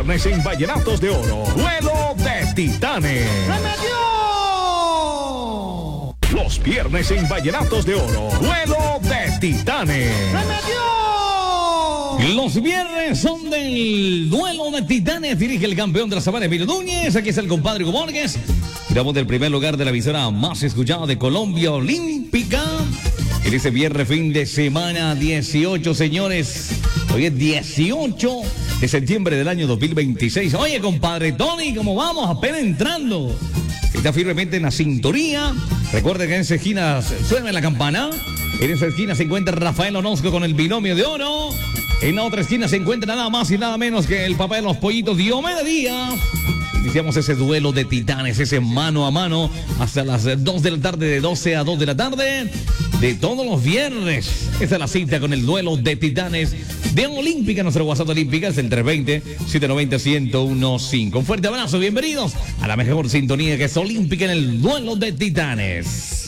viernes en Vallenatos de Oro, duelo de titanes. Los viernes en Vallenatos de Oro, duelo de titanes. Los viernes son del duelo de titanes. Dirige el campeón de la Sabana, Emilio Núñez. Aquí está el compadre Hugo Borges. Tiramos del primer lugar de la emisora más escuchada de Colombia, Olímpica. En este viernes fin de semana 18, señores. Hoy es 18 de septiembre del año 2026. Oye, compadre Tony, ¿cómo vamos? Apenas entrando. Está firmemente en la sintonía. Recuerden que en esa esquina suena la campana. En esa esquina se encuentra Rafael Orozco con el binomio de oro. En la otra esquina se encuentra nada más y nada menos que el papá de los pollitos, Diomedes Díaz. Iniciamos ese duelo de titanes, ese mano a mano, hasta las 2 de la tarde, de 12 a 2 de la tarde, de todos los viernes. Esta es la cita con el duelo de titanes de Olímpica. Nuestro WhatsApp Olímpica es el 320-790-1015. Un fuerte abrazo, bienvenidos a la mejor sintonía que es Olímpica en el duelo de titanes.